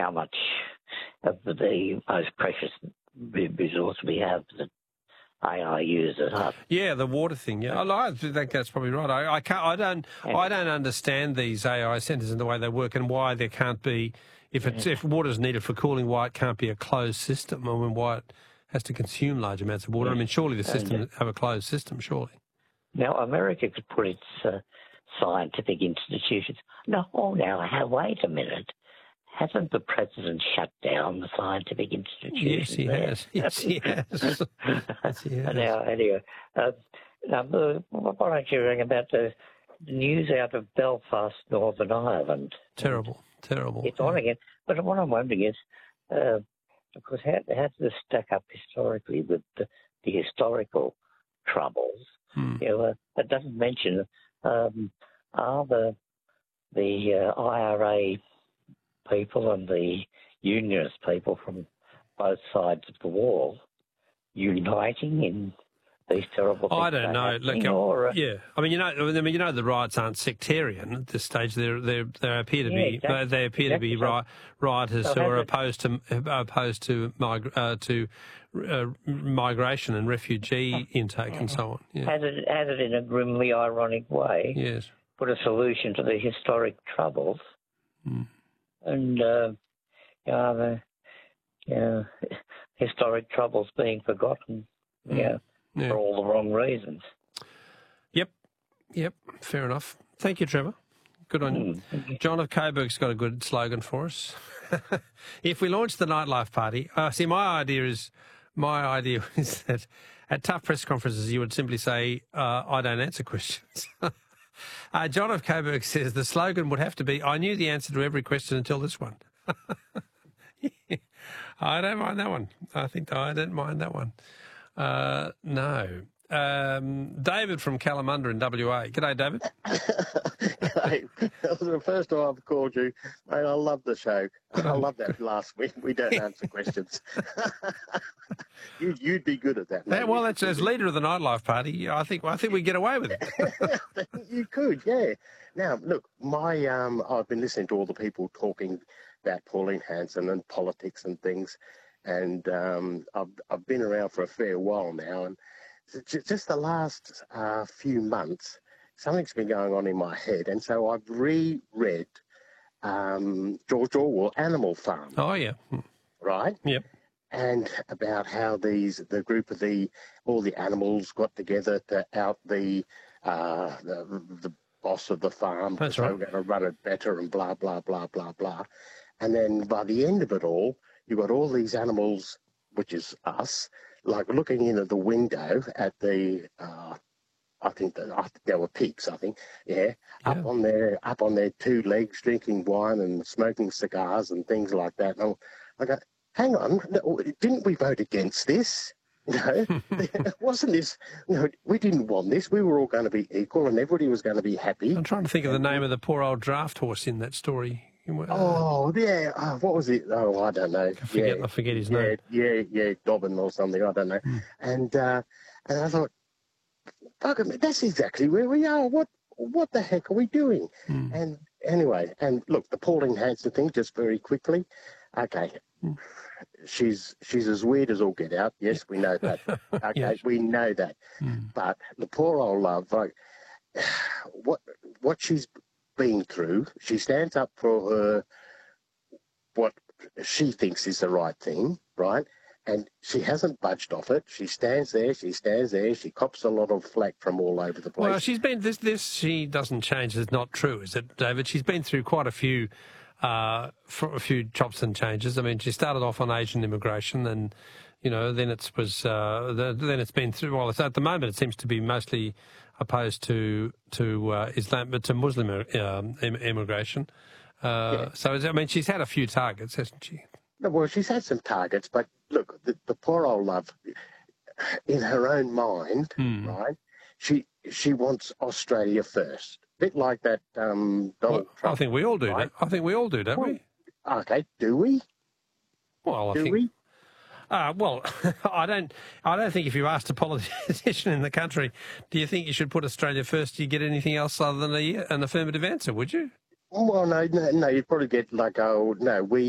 how much of the most precious resource we have that AI uses up. Yeah, the water thing. Yeah, I think that's probably right. I don't understand these AI centres and the way they work and why there can't be, if water is needed for cooling, why it can't be a closed system. I mean, why it has to consume large amounts of water. I mean, surely the system have a closed system. Surely. Now, America could put its scientific institutions. No, wait a minute. Hasn't the president shut down the scientific institutions? Yes, he has. Yes, he has. Yes, he has. Now, anyway, what don't you ring about the news out of Belfast, Northern Ireland? Terrible. It's on again. But what I'm wondering is, of course, how does this stack up historically with the historical troubles? It doesn't mention are the IRA people and the unionist people from both sides of the wall uniting in these terrible things. I don't know. Yeah, I mean, the riots aren't sectarian at this stage. They appear to be. Exactly. They appear to be rioters who are opposed to migration and refugee intake and so on. Yeah. Has it in a grimly ironic way? Yes. Put a solution to the historic troubles. And the historic troubles being forgotten. For all the wrong reasons. Yep, fair enough. Thank you, Trevor. Good on you. John of Coburg's got a good slogan for us. If we launch the nightlife party, my idea is that at tough press conferences you would simply say, I don't answer questions. John of Coburg says the slogan would have to be, I knew the answer to every question until this one. I don't mind that one. I don't mind that one. No. David from Kalamunda in WA. G'day, David. G'day. That was the first time I've called you. Mate, I love the show. I love that last week. We don't answer questions. You'd be good at that, mate. Yeah, well, as leader of the nightlife party, I think we get away with it. You could, yeah. Now, look, I've been listening to all the people talking about Pauline Hanson and politics and things, and I've been around for a fair while now, and just the last few months, something's been going on in my head, and so I've reread George Orwell, Animal Farm. Oh yeah, right. Yep. And about how the group of all the animals got together to out the boss of the farm. That's right. They were going to run it better and blah blah blah blah blah, and then by the end of it all, you've got all these animals, which is us, like looking in at the window at the, I think there were pigs, up on their two legs, drinking wine and smoking cigars and things like that. And I go, hang on, didn't we vote against this? Wasn't this, we didn't want this. We were all going to be equal and everybody was going to be happy. I'm trying to think of the name of the poor old draft horse in that story. What was it? Oh, I don't know. I forget his name. Yeah, Dobbin or something. I don't know. And I thought, fuck it, that's exactly where we are. What the heck are we doing? And anyway, and look, the Pauline Hanson thing, just very quickly. Okay, she's as weird as all get out. Yes, we know that. Okay, yes. We know that. But the poor old love, like what she's been through, she stands up for her, what she thinks is the right thing, right? And she hasn't budged off it. She stands there. She cops a lot of flack from all over the place. Well, she's been this. She doesn't change. It's not true, is it, David? She's been through quite a few chops and changes. I mean, she started off on Asian immigration, and then it's been through. Well, at the moment, it seems to be mostly opposed to Islam, but to Muslim immigration. So I mean, she's had a few targets, hasn't she? Well, she's had some targets, but look, the poor old love, in her own mind, right? She wants Australia first, a bit like that Donald Trump. I think we all do, right? I think we all do, don't we? Okay, do we? Well, do we? Well, I don't think if you asked a politician in the country, do you think you should put Australia first, do you get anything else other than an affirmative answer, would you? Well, no, you'd probably get like, oh, no, we